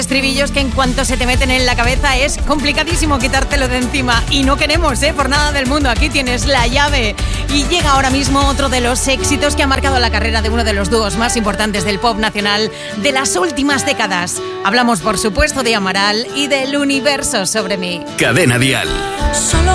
Estribillos que en cuanto se te meten en la cabeza es complicadísimo quitártelo de encima y no queremos, por nada del mundo. Aquí tienes La Llave y llega ahora mismo otro de los éxitos que ha marcado la carrera de uno de los dúos más importantes del pop nacional de las últimas décadas. Hablamos, por supuesto, de Amaral y del Universo sobre mí. Cadena Dial.